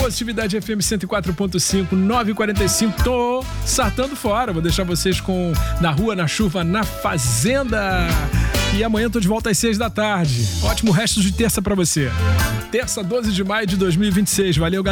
Positividade FM 104.5, 9h45. Tô sartando fora. Vou deixar vocês com Na Rua, na Chuva, na Fazenda. E amanhã tô de volta às 6 da tarde. Ótimo resto de terça pra você. Terça, 12 de maio de 2026. Valeu, galera.